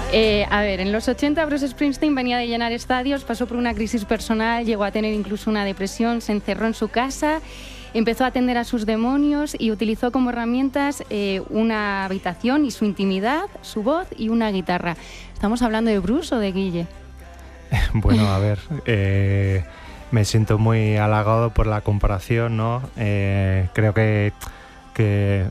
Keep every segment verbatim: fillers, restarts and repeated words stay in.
Eh, a ver, en los ochenta Bruce Springsteen venía de llenar estadios, pasó por una crisis personal, llegó a tener incluso una depresión, se encerró en su casa, empezó a atender a sus demonios y utilizó como herramientas eh, una habitación y su intimidad, su voz y una guitarra. ¿Estamos hablando de Bruce o de Guille? Bueno, a ver, eh, me siento muy halagado por la comparación, ¿no? Eh, creo que, que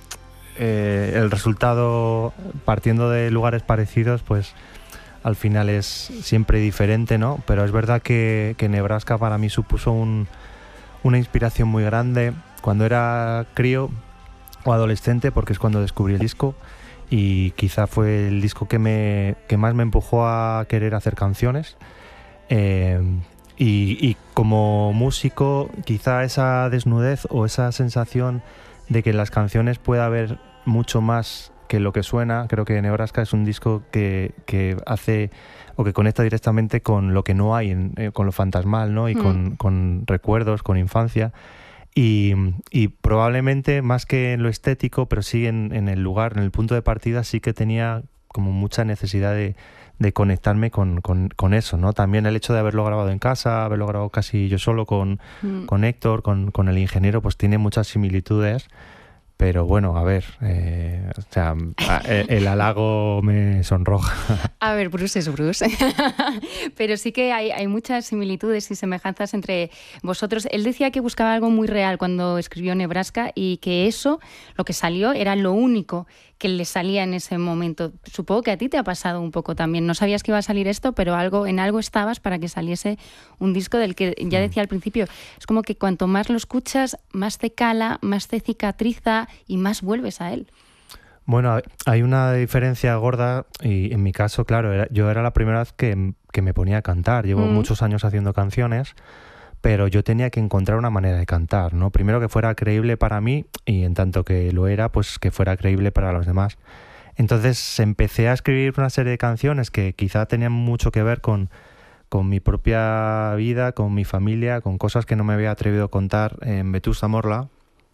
eh, el resultado, partiendo de lugares parecidos, pues al final es siempre diferente, ¿no? Pero es verdad que, que Nebraska para mí supuso un, una inspiración muy grande cuando era crío o adolescente, porque es cuando descubrí el disco. Y quizá fue el disco que, me, que más me empujó a querer hacer canciones. Eh, y, y como músico, quizá esa desnudez o esa sensación de que en las canciones puede haber mucho más que lo que suena. Creo que Nebraska es un disco que, que hace o que conecta directamente con lo que no hay, en, eh, con lo fantasmal, ¿no? Y mm. con, con recuerdos, con infancia. Y, y probablemente más que en lo estético, pero sí en, en el lugar, en el punto de partida, sí que tenía como mucha necesidad de, de conectarme con, con, con eso, ¿no? También el hecho de haberlo grabado en casa, haberlo grabado casi yo solo con, mm. con Héctor, con, con el ingeniero, pues tiene muchas similitudes. Pero bueno, a ver, eh, o sea, el halago me sonroja. A ver, Bruce es Bruce. Pero sí que hay, hay muchas similitudes y semejanzas entre vosotros. Él decía que buscaba algo muy real cuando escribió Nebraska y que eso, lo que salió, era lo único que le salía en ese momento. Supongo que a ti te ha pasado un poco también. No sabías que iba a salir esto, pero algo en algo estabas para que saliese un disco del que ya decía al principio, es como que cuanto más lo escuchas, más te cala, más te cicatriza y más vuelves a él. Bueno, hay una diferencia gorda y en mi caso, claro, era, yo era la primera vez que, que me ponía a cantar. Llevo mm. muchos años haciendo canciones, pero yo tenía que encontrar una manera de cantar, ¿no? Primero que fuera creíble para mí y en tanto que lo era, pues que fuera creíble para los demás. Entonces empecé a escribir una serie de canciones que quizá tenían mucho que ver con, con mi propia vida, con mi familia, con cosas que no me había atrevido a contar en Vetusta Morla.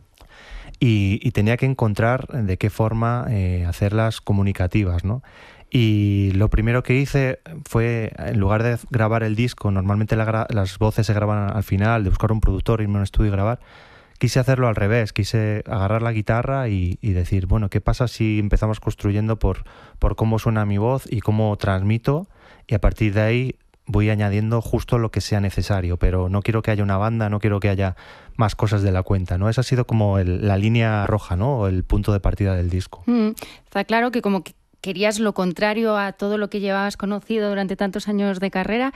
Y, y tenía que encontrar de qué forma eh, hacerlas comunicativas, ¿no? Y lo primero que hice fue, en lugar de grabar el disco, normalmente la gra- las voces se graban al final, de buscar un productor, irme a un estudio y grabar, quise hacerlo al revés, quise agarrar la guitarra y, y decir, bueno, ¿qué pasa si empezamos construyendo por, por cómo suena mi voz y cómo transmito? Y a partir de ahí voy añadiendo justo lo que sea necesario, pero no quiero que haya una banda, no quiero que haya más cosas de la cuenta, ¿no? Esa ha sido como el, la línea roja, ¿no? O el punto de partida del disco. Mm, está claro que como que querías lo contrario a todo lo que llevabas conocido durante tantos años de carrera.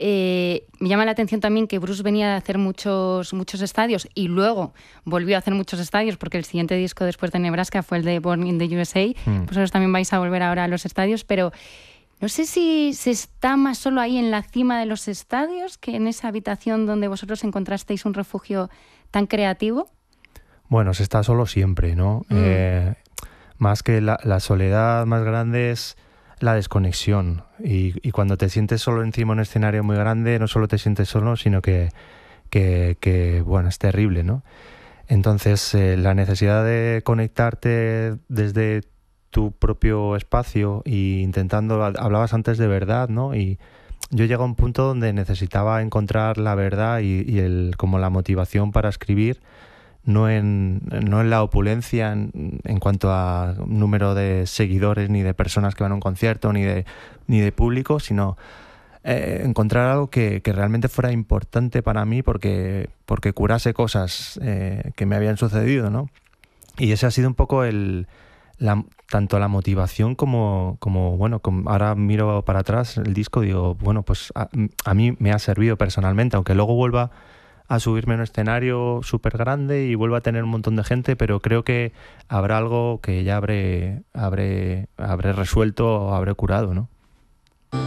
Eh, me llama la atención también que Bruce venía de hacer muchos, muchos estadios y luego volvió a hacer muchos estadios porque el siguiente disco después de Nebraska fue el de Born in the U S A. Mm. Vosotros también vais a volver ahora a los estadios, pero no sé si se está más solo ahí en la cima de los estadios que en esa habitación donde vosotros encontrasteis un refugio tan creativo. Bueno, se está solo siempre, ¿no? Mm. Eh, más que la, la soledad más grande es la desconexión. Y, y cuando te sientes solo encima de un escenario muy grande, no solo te sientes solo, sino que, que, que bueno, es terrible, ¿no? Entonces, eh, la necesidad de conectarte desde tu propio espacio e intentando, hablabas antes de verdad, ¿no? Y yo llegué a un punto donde necesitaba encontrar la verdad y, y el, como la motivación para escribir, no en, no en la opulencia en, en cuanto a número de seguidores, ni de personas que van a un concierto, ni de, ni de público, sino eh, encontrar algo que, que realmente fuera importante para mí porque, porque curase cosas eh, que me habían sucedido, ¿no? Y ese ha sido un poco el... La, tanto la motivación como, como bueno, como ahora miro para atrás el disco y digo, bueno, pues a, a mí me ha servido personalmente, aunque luego vuelva a subirme a un escenario súper grande y vuelva a tener un montón de gente, pero creo que habrá algo que ya habré, habré, habré resuelto o habré curado, ¿no?